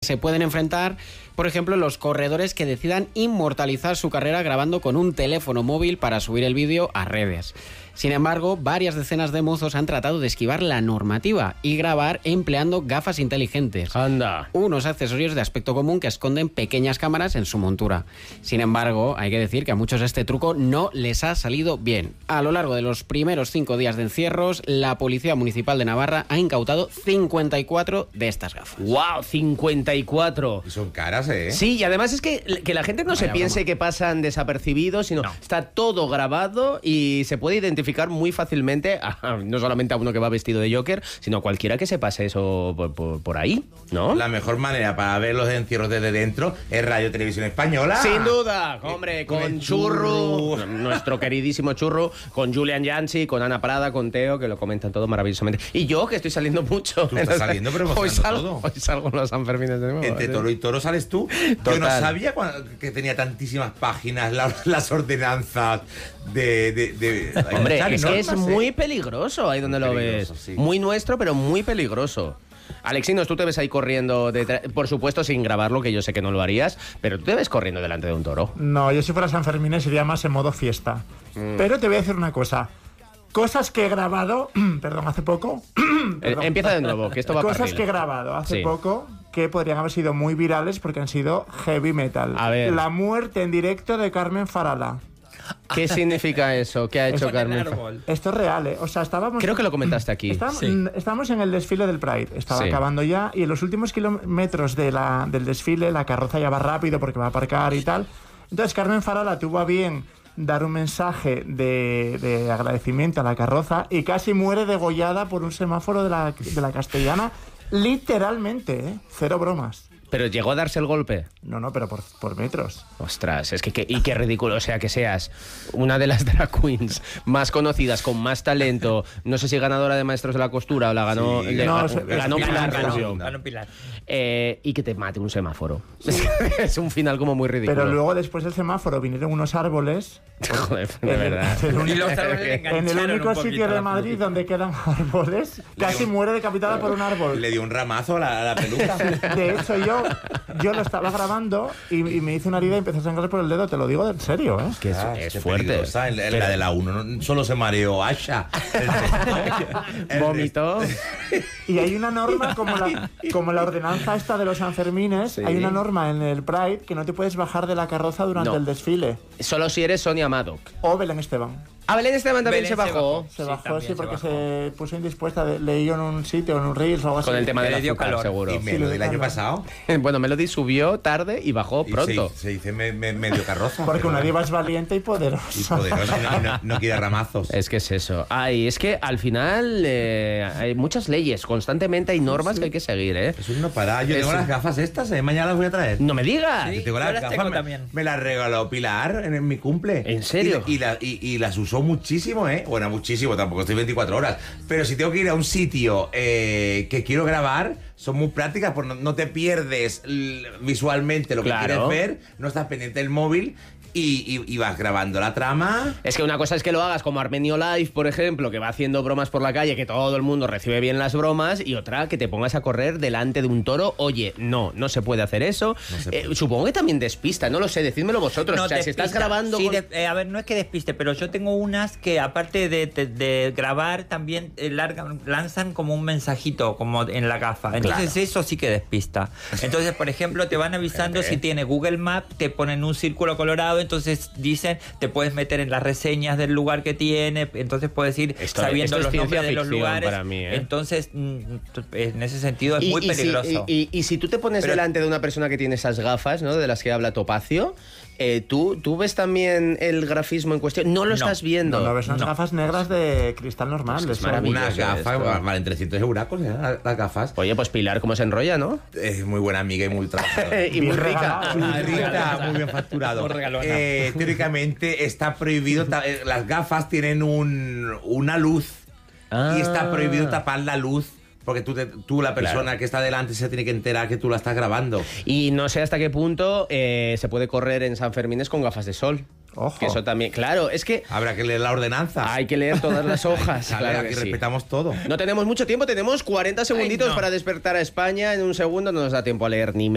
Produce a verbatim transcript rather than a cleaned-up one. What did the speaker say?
se pueden enfrentar, por ejemplo, los corredores que decidan inmortalizar su carrera grabando con un teléfono móvil para subir el vídeo a redes. Sin embargo, varias decenas de mozos han tratado de esquivar la normativa y grabar empleando gafas inteligentes. Anda. Unos accesorios de aspecto común que esconden pequeñas cámaras en su montura. Sin embargo, hay que decir que a muchos este truco no les ha salido bien. A lo largo de los primeros cinco días de encierros, la Policía Municipal de Navarra ha incautado cincuenta y cuatro de estas gafas. ¡Wow! cincuenta y cuatro. Y son caras, ¿eh? Sí, y además es que, que la gente no se Vaya piense broma. que pasan desapercibidos, sino No. está todo grabado y se puede identificar muy fácilmente, a, no solamente a uno que va vestido de Joker, sino a cualquiera que se pase eso por, por, por ahí, ¿no? La mejor manera para ver los encierros desde dentro es Radio Televisión Española. Sin duda, hombre, Eh, con, con el Churro, Churro. nuestro queridísimo Churro, con Julian Yancy, con Ana Prada, con Teo, que lo comentan todo maravillosamente. Y yo, que estoy saliendo mucho. Tú estás saliendo, pero hoy mostrando salgo, todo. hoy salgo en los Sanfermines de nuevo. Entre ¿sí? toro y toro sales tú. Yo no Total. sabía cuando- que tenía tantísimas páginas la- las ordenanzas de... de, de- hay Hombre, muchas es que es normas, ¿eh? muy peligroso ahí donde Muy lo peligroso, ves. sí. Muy nuestro, pero muy peligroso. Alexinos, tú te ves ahí corriendo, detrás- por supuesto sin grabarlo, que yo sé que no lo harías, pero tú te ves corriendo delante de un toro. No, yo si fuera San Fermín sería más en modo fiesta. Mm. Pero te voy a decir una cosa. Cosas que he grabado, perdón, hace poco. Eh, perdón. Empieza de nuevo, que esto va para Cosas reel. que he grabado hace Sí. poco que podrían haber sido muy virales porque han sido heavy metal. A ver. La muerte en directo de Carmen Farala. ¿Qué significa eso? ¿Qué ha hecho Eso- Carmen? Esto es real, ¿eh? O sea, estábamos... Creo que lo comentaste aquí. Estábamos, mm, estábamos en el desfile del Pride, estaba Sí. acabando ya, y en los últimos kilómetros de la, del desfile la carroza ya va rápido porque va a aparcar y tal. Entonces Carmen Farala tuvo a bien dar un mensaje de, de agradecimiento a la carroza y casi muere degollada por un semáforo de la, de la Castellana, literalmente, ¿eh? Cero bromas. Pero llegó a darse el golpe. No, no, pero por, por metros. Ostras, es que, que- y qué ridículo, o sea, que seas una de las drag queens más conocidas, con más talento, no sé si ganadora de Maestros de la Costura o la ganó, Sí, le- no, ganó, es- ganó es- Pilar ganó, Rubio. Ganó Pilar. Eh, y que te mate un semáforo. Es un final como muy ridículo. Pero luego después del semáforo vinieron unos árboles. Joder, de En el- verdad. en el Y único- los árboles le En el engancharon único un poquito sitio a de la Madrid pelotita. donde quedan árboles, casi muere decapitada por un árbol. Le dio un ramazo a la, a la peluca. De hecho, yo, yo lo estaba grabando y, y me hice una herida y empecé a sangrar por el dedo. Te lo digo en serio, ¿eh? Que es, Ah, es qué fuerte. peligrosa. En, en la de la uno no- solo se mareó Asha. El- Vomitó. Y hay una norma como la, como la ordenanza esta de los Sanfermines. Sí. Hay una norma en el Pride que no te puedes bajar de la carroza durante No. el desfile. Solo si eres Sonia Maddock. O Belén Esteban. Ah, Belén Esteban también Belén se se bajó. bajó. Se Sí, bajó, también sí, se porque bajó. se puso indispuesta. De- leí yo en un sitio, en un Reels o algo así. Con el tema Le del dio azúcar, calor. seguro. Y Melody el año pasado. Bueno, Melody subió tarde y bajó Y pronto. Se, se dice me- me- medio carroza. Porque pero- una diva es valiente y poderosa. Y poderosa, y no, y no- no quiere ramazos. Es que es eso. Ay, es que al final eh, hay muchas leyes, constantemente hay normas que hay que seguir, ¿eh? Eso no para. Yo tengo Es- las gafas estas, ¿eh? Mañana las voy a traer. No me digas. Sí. Yo tengo yo las las gafas, tengo me, también. me las regaló Pilar en, en mi cumple. ¿En serio? Y, y la- y- y las usó muchísimo, ¿eh? Bueno, muchísimo, tampoco estoy veinticuatro horas. Pero si tengo que ir a un sitio eh, que quiero grabar, son muy prácticas, porque no, no te pierdes l- visualmente lo que Claro. quieres ver, no estás pendiente del móvil y, y- y vas grabando la trama. Es que una cosa es que lo hagas como Armenio Live, por ejemplo, que va haciendo bromas por la calle, que todo el mundo recibe bien las bromas, y otra que te pongas a correr delante de un toro. Oye, no, no se puede hacer eso. se Eh, supongo que también despista, no lo sé, decídmelo vosotros. No, o sea, si estás despista. grabando... Sí, con- de- eh, a ver, no es que despiste, pero yo tengo unas que aparte de, de- de grabar, también eh, largan- lanzan como un mensajito, como en la gafa. Entonces eso sí que despista. Entonces, por ejemplo, te van avisando si tiene Google Maps, te ponen un círculo colorado, entonces dicen, te puedes meter en las reseñas del lugar que tiene, entonces puedes ir Esto- sabiendo esto es los ciencia nombres de los ficción lugares. para mí, ¿eh? Entonces, mm, en ese sentido es Y- muy y si- peligroso. y, y- y si tú te pones Pero- delante de una persona que tiene esas gafas, ¿no? De las que habla Topacio, eh, ¿tú, ¿tú ves también el grafismo en cuestión? No lo No, estás viendo. No, no ves unas No. gafas negras de cristal normal. Es eso. maravilloso. Unas gafas, esto. valen trescientos euracos, ¿eh? Las gafas. Oye, pues Pilar, ¿cómo se enrolla, no? Es muy buena amiga y muy trabajadora. y muy Bien rica. regalado. Muy rica, muy bien facturado. Muy regalona. Eh, teóricamente está prohibido, ta- eh, las gafas tienen un, una luz Ah. y está prohibido tapar la luz porque tú, te- tú la persona Claro. que está delante se tiene que enterar que tú la estás grabando. Y no sé hasta qué punto eh, se puede correr en San Fermines con gafas de sol. Ojo. Que eso también, claro, es que Habrá que leer la ordenanza. hay que leer todas las hojas. Sale, claro aquí que sí. respetamos todo. No tenemos mucho tiempo, tenemos cuarenta segunditos no. para despertar a España. En un segundo no nos da tiempo a leer ni